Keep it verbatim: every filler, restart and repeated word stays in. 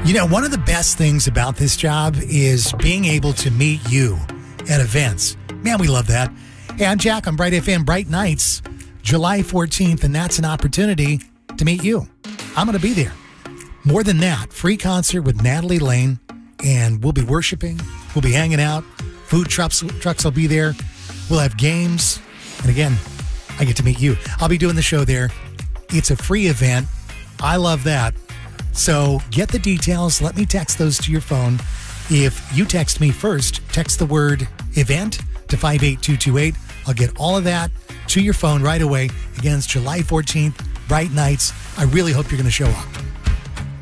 You know, one of the best things about this job is being able to meet you at events. Man, we love that. Hey, I'm Jack on Bright F M Bright Nights, July fourteenth, and that's an opportunity to meet you. I'm going to be there. More than that, free concert with Natalie Lane, and we'll be worshiping. We'll be hanging out. Food trucks, trucks will be there. We'll have games. And again, I get to meet you. I'll be doing the show there. It's a free event. I love that. So get the details. Let me text those to your phone. If you text me first, text the word event to five eight two two eight. I'll get all of that to your phone right away. Again, it's July fourteenth, Bright Nights. I really hope you're going to show up.